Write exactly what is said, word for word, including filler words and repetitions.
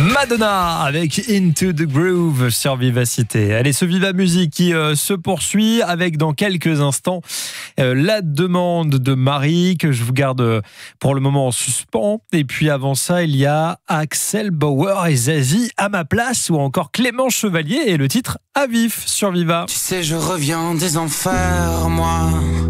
Madonna avec Into the Groove sur Vivacité. Allez, ce Viva Musique qui euh, se poursuit avec dans quelques instants euh, la demande de Marie que je vous garde euh, pour le moment en suspens. Et puis avant ça, il y a Axel Bauer et Zazie à ma place ou encore Clément Chevalier et le titre à vif sur Viva. Tu sais, je reviens des enfers, moi.